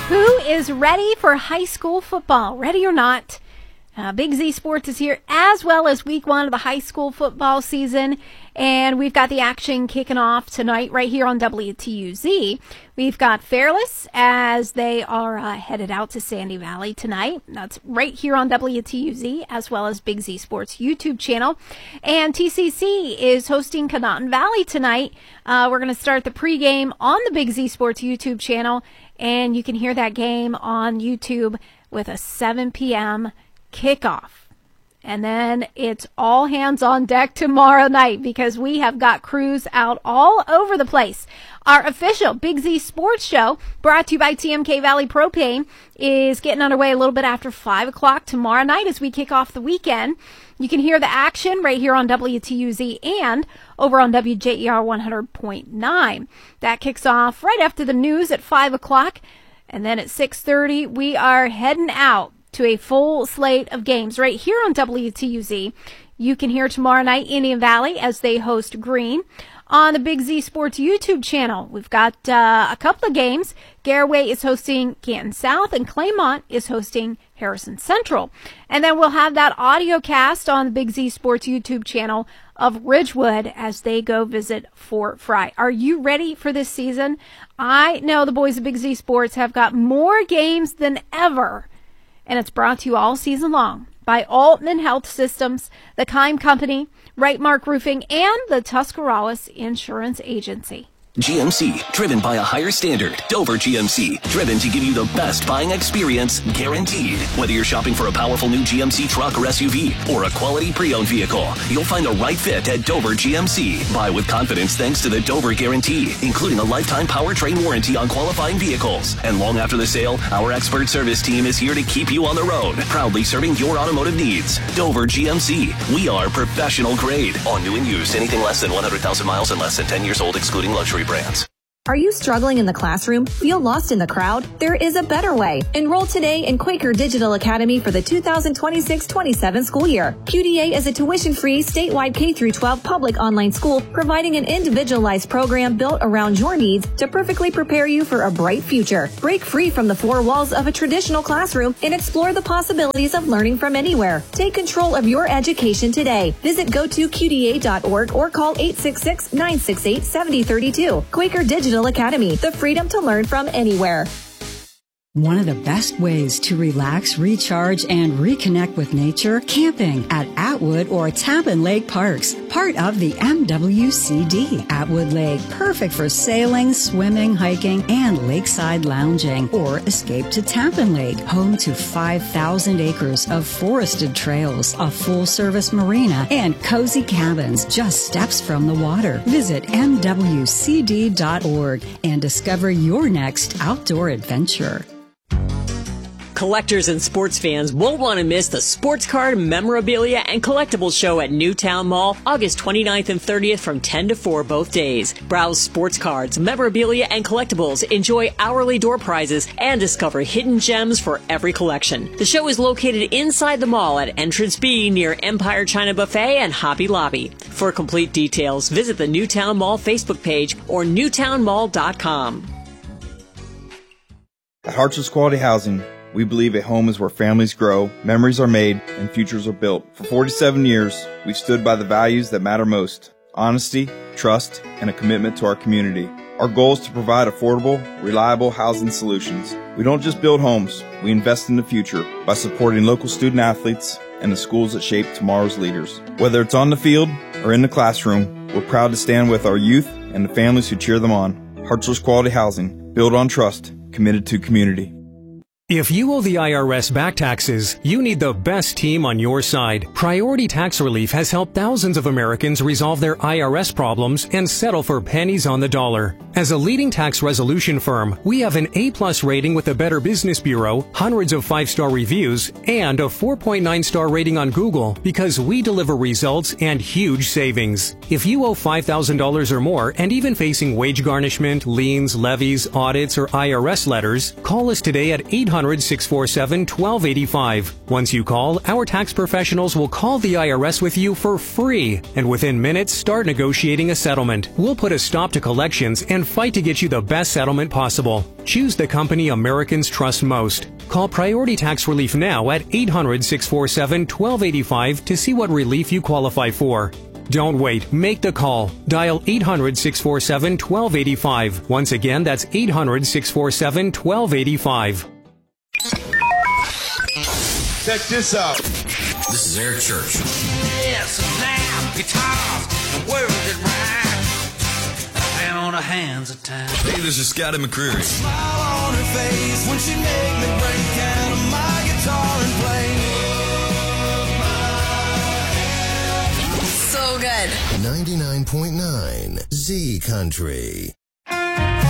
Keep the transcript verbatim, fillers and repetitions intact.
Who is ready for high school football? Ready or not? Uh, Big Z Sports is here, as well as week one of the high school football season. And we've got the action kicking off tonight right here on W T U Z. We've got Fairless as they are uh, headed out to Sandy Valley tonight. That's right here on W T U Z, as well as Big Z Sports YouTube channel. And T C C is hosting Conotton Valley tonight. Uh, we're going to start the pregame on the Big Z Sports YouTube channel, and you can hear that game on YouTube with a seven p.m. kickoff. And then it's all hands on deck tomorrow night because we have got crews out all over the place. Our official Big Z Sports Show, brought to you by T M K Valley Propane, is getting underway a little bit after five o'clock tomorrow night as we kick off the weekend. You can hear the action right here on W T U Z and over on W J E R one hundred point nine. That kicks off right after the news at five o'clock. And then at six thirty, we are heading out to a full slate of games right here on W T U Z. You can hear tomorrow night Indian Valley as they host Green. On the Big Z Sports YouTube channel, we've got uh, a couple of games. Garaway is hosting Canton South, and Claymont is hosting Harrison Central. And then we'll have that audio cast on the Big Z Sports YouTube channel of Ridgewood as they go visit Fort Fry. Are you ready for this season? I know the boys of Big Z Sports have got more games than ever, and it's brought to you all season long by Altman Health Systems, the Kime Company, Right Mark Roofing, and the Tuscarawas Insurance Agency. G M C, driven by a higher standard. Dover G M C, driven to give you the best buying experience, guaranteed. Whether you're shopping for a powerful new G M C truck or S U V, or a quality pre-owned vehicle, you'll find the right fit at Dover G M C. Buy with confidence thanks to the Dover Guarantee, including a lifetime powertrain warranty on qualifying vehicles. And long after the sale, our expert service team is here to keep you on the road, proudly serving your automotive needs. Dover G M C, we are professional grade. On new and used, anything less than one hundred thousand miles and less than ten years old, excluding luxury brands. Are you struggling in the classroom? Feel lost in the crowd? There is a better way. Enroll today in Quaker Digital Academy for the two thousand twenty-six twenty-seven school year. Q D A is a tuition-free statewide K through twelve public online school providing an individualized program built around your needs to perfectly prepare you for a bright future. Break free from the four walls of a traditional classroom and explore the possibilities of learning from anywhere. Take control of your education today. Visit go to Q D A dot org or call eight six six, nine six eight, seven zero three two. Quaker Digital Academy, the freedom to learn from anywhere. One of the best ways to relax, recharge, and reconnect with nature, camping at Atwood or Tappan Lake Parks, part of the M W C D. Atwood Lake, perfect for sailing, swimming, hiking, and lakeside lounging. Or escape to Tappan Lake, home to five thousand acres of forested trails, a full-service marina, and cozy cabins just steps from the water. Visit M W C D dot org and discover your next outdoor adventure. Collectors and sports fans won't want to miss the Sports Card, Memorabilia, and Collectibles Show at Newtown Mall, August twenty-ninth and thirtieth from ten to four both days. Browse sports cards, memorabilia, and collectibles, enjoy hourly door prizes, and discover hidden gems for every collection. The show is located inside the mall at Entrance B near Empire China Buffet and Hobby Lobby. For complete details, visit the Newtown Mall Facebook page or newtown mall dot com. At Hartsville's Quality Housing, we believe a home is where families grow, memories are made, and futures are built. For forty-seven years, we've stood by the values that matter most: honesty, trust, and a commitment to our community. Our goal is to provide affordable, reliable housing solutions. We don't just build homes, we invest in the future by supporting local student athletes and the schools that shape tomorrow's leaders. Whether it's on the field or in the classroom, we're proud to stand with our youth and the families who cheer them on. Hartsville's Quality Housing, built on trust, committed to community. If you owe the I R S back taxes, you need the best team on your side. Priority Tax Relief has helped thousands of Americans resolve their I R S problems and settle for pennies on the dollar. As a leading tax resolution firm, we have an A-plus rating with the Better Business Bureau, hundreds of five-star reviews, and a four point nine star rating on Google because we deliver results and huge savings. If you owe five thousand dollars or more and even facing wage garnishment, liens, levies, audits, or I R S letters, call us today at eight hundred hundred, six four seven, one two eight five. Once you call, our tax professionals will call the I R S with you for free, and within minutes start negotiating a settlement. We'll put a stop to collections and fight to get you the best settlement possible. Choose the company Americans trust most. Call Priority Tax Relief now at eight hundred, six four seven, one two eight five to see what relief you qualify for. Don't wait. Make the call. Dial eight hundred, six four seven, one two eight five. Once again, that's eight hundred, six four seven, one two eight five. Check this out. This is Eric Church. Yes, now guitars, the world that rhyme. Down on the hands of time. Hey, this is Scotty McCreery. Smile on her face when she make me break out of my guitar and play. So good. ninety-nine point nine Z Country.